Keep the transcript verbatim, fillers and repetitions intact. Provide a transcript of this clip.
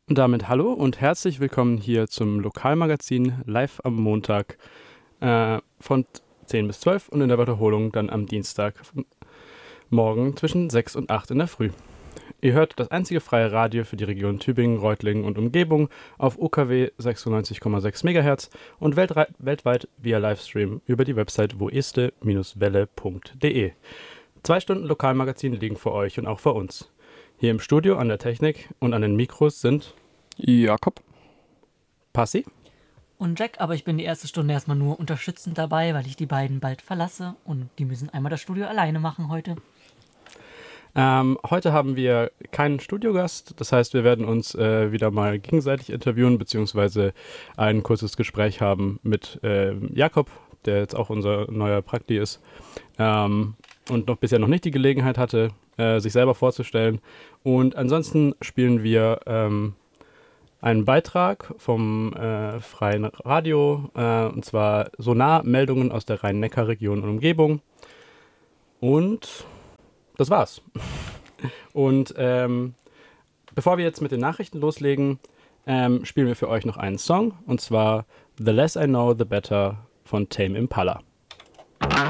Und damit hallo und herzlich willkommen hier zum Lokalmagazin live am Montag äh, von zehn bis zwölf und in der Wiederholung dann am Dienstag morgen zwischen sechs und acht in der Früh. Ihr hört das einzige freie Radio für die Region Tübingen, Reutlingen und Umgebung auf U K W sechsundneunzig Komma sechs Megahertz und weltre- weltweit via Livestream über die Website woeste welle punkt de. Zwei Stunden Lokalmagazin liegen vor euch und auch vor uns. Hier im Studio an der Technik und an den Mikros sind Jakob, Passi und Jack, aber ich bin die erste Stunde erstmal nur unterstützend dabei, weil ich die beiden bald verlasse und die müssen einmal das Studio alleine machen heute. Ähm, heute haben wir keinen Studiogast, das heißt, wir werden uns äh, wieder mal gegenseitig interviewen, beziehungsweise ein kurzes Gespräch haben mit äh, Jakob, der jetzt auch unser neuer Prakti ist ähm, und noch bisher noch nicht die Gelegenheit hatte, äh, sich selber vorzustellen. Und ansonsten spielen wir ähm, einen Beitrag vom äh, Freien Radio, äh, und zwar Sonar-Meldungen aus der Rhein-Neckar-Region und Umgebung. Und das war's. Und ähm, bevor wir jetzt mit den Nachrichten loslegen, ähm, spielen wir für euch noch einen Song, und zwar The Less I Know, The Better von Tame Impala.